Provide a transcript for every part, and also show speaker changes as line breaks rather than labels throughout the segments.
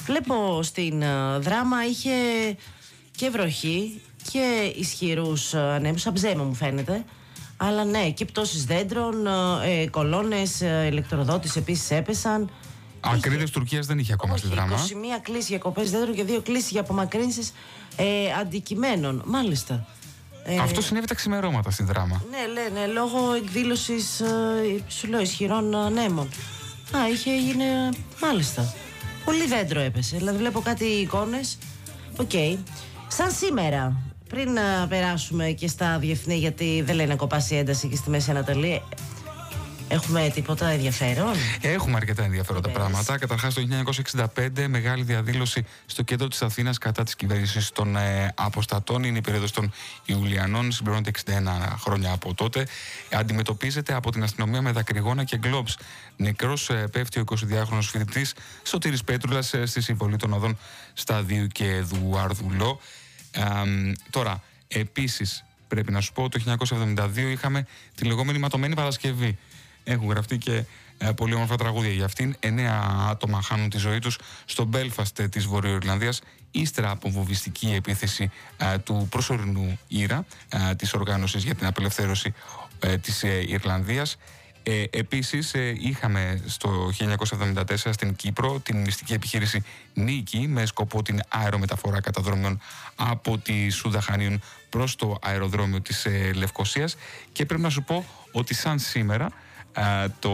Βλέπω στην Δράμα είχε και βροχή και ισχυρούς ανέμους, σαν ψέμα μου φαίνεται. Αλλά ναι, και πτώσεις δέντρων, κολόνες, ηλεκτροδότης επίσης έπεσαν.
Ακρίδες Τουρκίας δεν είχε ακόμα στη Δράμα.
21 κλήσεις για κοπές δέντρων και 2 κλήσεις για απομακρύνσεις αντικειμένων. Μάλιστα.
Αυτό συνέβη τα ξημερώματα στη Δράμα.
Ναι, λόγω εκδήλωσης σου λέω ισχυρών ανέμων. Έγινε. Μάλιστα. Πολύ δέντρο έπεσε. Δηλαδή βλέπω κάτι εικόνες. Οκ. Σαν σήμερα, πριν να περάσουμε και στα διεθνή, γιατί δεν λέει να κοπάσει ένταση και στη Μέση Ανατολή. Έχουμε τίποτα ενδιαφέρον?
Έχουμε αρκετά ενδιαφέροντα πράγματα. Καταρχάς, το 1965, μεγάλη διαδήλωση στο κέντρο της Αθήνας κατά της κυβέρνησης των αποστατών. Είναι η περίοδος των Ιουλιανών, συμπληρώνεται 61 χρόνια από τότε. Αντιμετωπίζεται από την αστυνομία με δακρυγόνα και γκλόμπς. Νεκρός πέφτει ο 22χρονος φοιτητής Σωτήρης Πέτρουλας στη συμβολή των οδών Σταδίου και Εδουαρδουλό. Τώρα, επίσης, πρέπει να σου πω, το 1972 είχαμε τη λεγόμενη ματωμένη Παρασκευή. Έχουν γραφτεί και πολύ όμορφα τραγούδια για αυτήν. 9 άτομα χάνουν τη ζωή τους στο Μπέλφαστ της Βορειοϊρλανδίας, ύστερα από βομβιστική επίθεση του προσωρινού Ήρα, της Οργάνωσης για την Απελευθέρωση της Ιρλανδίας. Επίσης είχαμε στο 1974 στην Κύπρο την μυστική επιχείρηση Νίκη, με σκοπό την αερομεταφορά καταδρόμιων από τη Σούδα Χανίων προς το αεροδρόμιο της Λευκωσίας. Και πρέπει να σου πω ότι σαν σήμερα το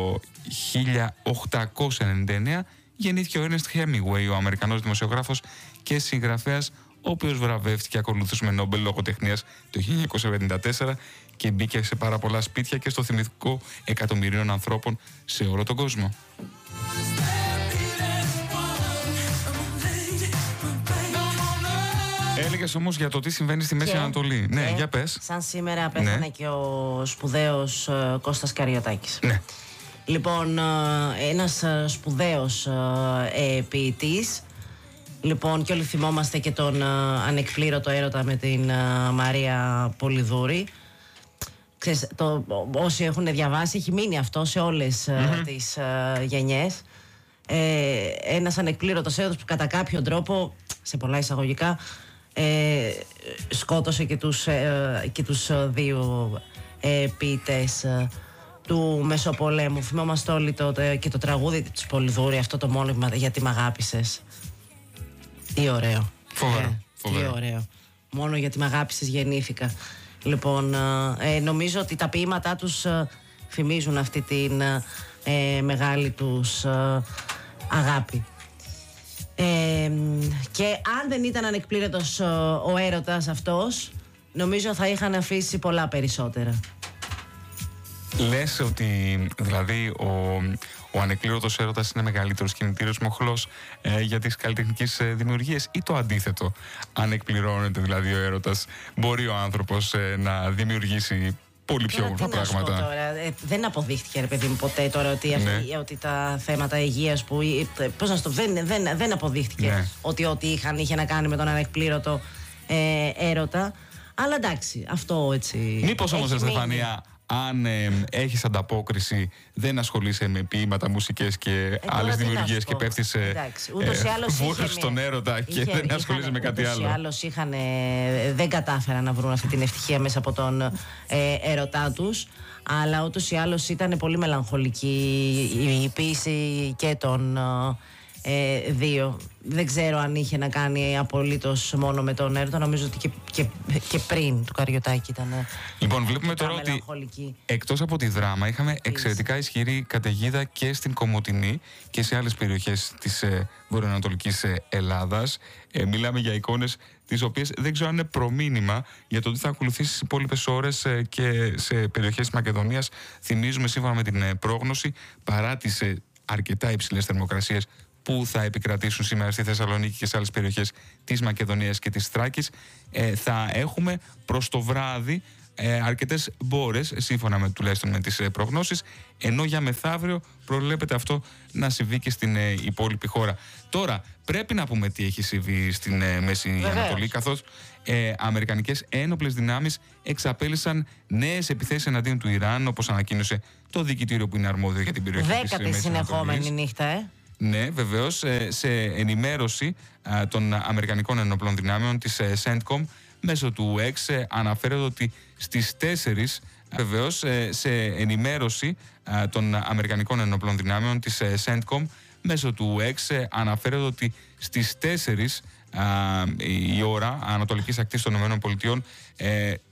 1899 γεννήθηκε ο Έρνεστ Χέμιγουεϊ, ο Αμερικανός δημοσιογράφος και συγγραφέας, ο οποίος βραβεύτηκε ακολούθως με Νόμπελ λογοτεχνίας το 1954 και μπήκε σε πάρα πολλά σπίτια και στο θυμητικό εκατομμυρίων ανθρώπων σε όλο τον κόσμο. Έλεγες όμως για το τι συμβαίνει στη Μέση Ανατολή. Ναι, για πες.
Σαν σήμερα πέθανε και ο σπουδαίος Κώστας Καριωτάκης.
Ναι.
Λοιπόν, ένας σπουδαίος ποιητής. Λοιπόν, και όλοι θυμόμαστε και τον ανεκπλήρωτο έρωτα με την Μαρία Πολυδούρη. Ξέρεις, όσοι έχουν διαβάσει, έχει μείνει αυτό σε όλες τις γενιές. Ένας ανεκπλήρωτος έρωτας που κατά κάποιο τρόπο, σε πολλά εισαγωγικά, σκότωσε και τους δύο ποιητές του Μεσοπολέμου. Θυμόμαστε όλοι και το τραγούδι της Πολυδούρη, αυτό το μόνιμα «Γιατί μ' αγάπησες». Τι ωραίο.
Φοβερό.
Τι ωραίο. Μόνο γιατί μ' αγάπησες γεννήθηκα. Λοιπόν, νομίζω ότι τα ποίηματά τους θυμίζουν αυτή την μεγάλη τους αγάπη. Και αν δεν ήταν ανεκπλήρωτος ο έρωτας αυτός, νομίζω θα είχαν αφήσει πολλά περισσότερα.
Λες ότι δηλαδή ο ανεκπλήρωτος έρωτας είναι μεγαλύτερος κινητήριος μοχλός για τις καλλιτεχνικές δημιουργίες, ή το αντίθετο? Αν εκπληρώνεται δηλαδή ο έρωτας, μπορεί ο άνθρωπος να δημιουργήσει πολύ πιο όμορφα πράγματα.
Τώρα, δεν αποδείχτηκε, ρε παιδί μου, ποτέ τώρα ότι τα θέματα υγείας που. Πώς να στο δεν αποδείχτηκε ότι ό,τι είχε να κάνει με τον ανεκπλήρωτο έρωτα. Αλλά εντάξει, αυτό έτσι.
Μήπως όμως, Στεφανία, αν έχεις ανταπόκριση, δεν ασχολείσαι με ποίηματα, μουσικές και άλλες δημιουργίες και πέφτεις βούλος στον έρωτα και δεν ασχολείσαι με κάτι άλλο?
Ούτως ή άλλως δεν κατάφεραν να βρουν αυτή την ευτυχία μέσα από τον έρωτά τους, αλλά ούτως ή άλλως ήταν πολύ μελαγχολική η ποίηση και των δύο. Δεν ξέρω αν είχε να κάνει απολύτως μόνο με τον έρωτα. Νομίζω ότι και πριν του Καριωτάκη ήταν.
Λοιπόν, βλέπουμε τώρα ότι εκτός από τη Δράμα είχαμε εξαιρετικά ισχυρή καταιγίδα και στην Κομοτηνή και σε άλλες περιοχές της βορειοανατολικής Ελλάδας. Μιλάμε για εικόνες τις οποίες δεν ξέρω αν είναι προμήνυμα για το τι θα ακολουθήσει στις υπόλοιπες ώρες και σε περιοχές της Μακεδονίας. Θυμίζουμε, σύμφωνα με την πρόγνωση, παρά τις αρκετά υψηλές θερμοκρασίες που θα επικρατήσουν σήμερα στη Θεσσαλονίκη και σε άλλες περιοχές της Μακεδονίας και της Θράκης, θα έχουμε προς το βράδυ αρκετές μπόρες, σύμφωνα τουλάχιστον με τις προγνώσεις, ενώ για μεθαύριο προβλέπεται αυτό να συμβεί και στην υπόλοιπη χώρα. Τώρα, πρέπει να πούμε τι έχει συμβεί στην Μέση Ανατολή, καθώς αμερικανικές ένοπλες δυνάμεις εξαπέλυσαν νέες επιθέσεις εναντίον του Ιράν, όπως ανακοίνωσε το δικητήριο που είναι αρμόδιο για την περιοχή της Μέσης Ανατολής.
10η συνεχόμενη νύχτα,
Ναι, βεβαίως, σε ενημέρωση των Αμερικανικών Ενόπλων Δυνάμεων της CENTCOM μέσω του X αναφέρεται ότι στις 4, βεβαίως, σε ενημέρωση των Αμερικανικών Ενόπλων Δυνάμεων της CENTCOM μέσω του X αναφέρεται ότι στις 4 η ώρα ανατολικής ακτής των ΗΠΑ